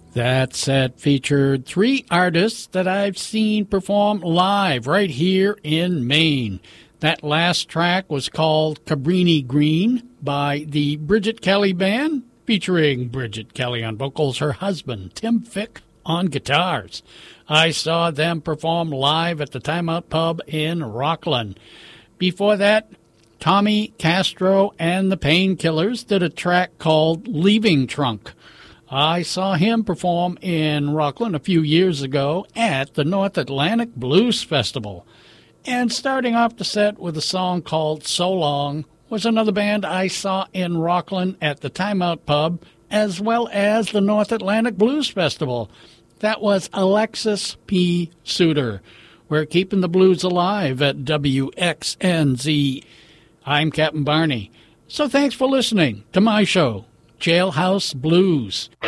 That set featured 3 artists that I've seen perform live right here in Maine. That last track was called Cabrini Green by the Bridget Kelly Band, featuring Bridget Kelly on vocals, her husband, Tim Fick, on guitars. I saw them perform live at the Time Out Pub in Rockland. Before that, Tommy Castro and the Painkillers did a track called Leaving Trunk. I saw him perform in Rockland a few years ago at the North Atlantic Blues Festival. And starting off the set with a song called So Long was another band I saw in Rockland at the Time Out Pub, as well as the North Atlantic Blues Festival. That was Alexis P. Suter. We're keeping the blues alive at WXNZ. I'm Captain Barney. So thanks for listening to my show, Jailhouse Blues.